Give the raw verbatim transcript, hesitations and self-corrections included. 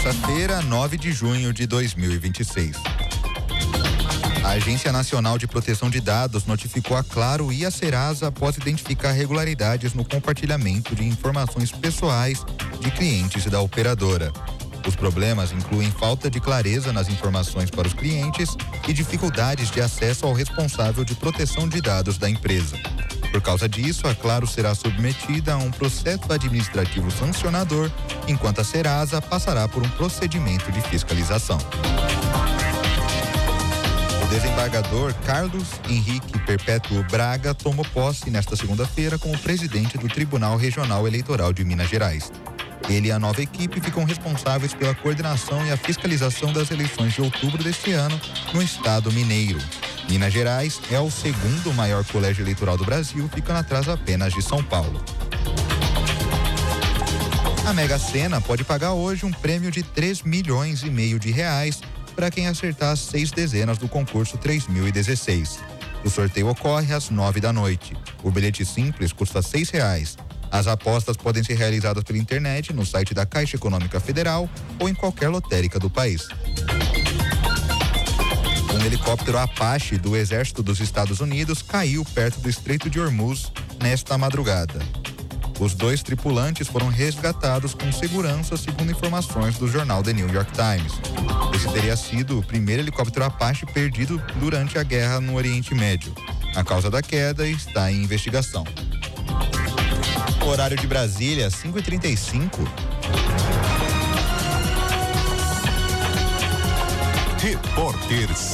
terça-feira, nove de junho de dois mil e vinte e seis. A Agência Nacional de Proteção de Dados notificou a Claro e a Serasa após identificar irregularidades no compartilhamento de informações pessoais de clientes da operadora. Os problemas incluem falta de clareza nas informações para os clientes e dificuldades de acesso ao responsável de proteção de dados da empresa. Por causa disso, a Claro será submetida a um processo administrativo sancionador, enquanto a Serasa passará por um procedimento de fiscalização. O desembargador Carlos Henrique Perpétuo Braga tomou posse nesta segunda-feira como presidente do Tribunal Regional Eleitoral de Minas Gerais. Ele e a nova equipe ficam responsáveis pela coordenação e a fiscalização das eleições de outubro deste ano no estado mineiro. Minas Gerais é o segundo maior colégio eleitoral do Brasil, ficando atrás apenas de São Paulo. A Mega Sena pode pagar hoje um prêmio de três milhões e meio de reais para quem acertar as seis dezenas do concurso três mil e dezesseis. O sorteio ocorre às nove da noite. O bilhete simples custa seis reais. As apostas podem ser realizadas pela internet, no site da Caixa Econômica Federal ou em qualquer lotérica do país. Um helicóptero Apache do Exército dos Estados Unidos caiu perto do Estreito de Hormuz nesta madrugada. Os dois tripulantes foram resgatados com segurança, segundo informações do jornal The New York Times. Esse teria sido o primeiro helicóptero Apache perdido durante a guerra no Oriente Médio. A causa da queda está em investigação. Horário de Brasília, cinco e trinta e cinco. Repórter